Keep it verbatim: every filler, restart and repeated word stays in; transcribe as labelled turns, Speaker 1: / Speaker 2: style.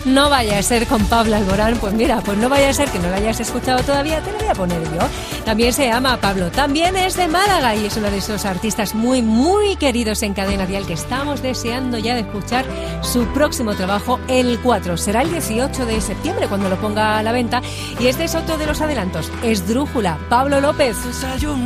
Speaker 1: no vaya a ser con Pablo Alborán, pues mira, pues no vaya a ser que no lo hayas escuchado todavía, te lo voy a poner yo. También se llama Pablo, también es de Málaga y es uno de esos artistas muy, muy queridos en Cadena Dial que estamos deseando ya de escuchar su próximo trabajo el cuatro. Será el dieciocho de septiembre cuando lo ponga a la venta y este es otro de los adelantos, Esdrújula, Pablo López.
Speaker 2: Desayuno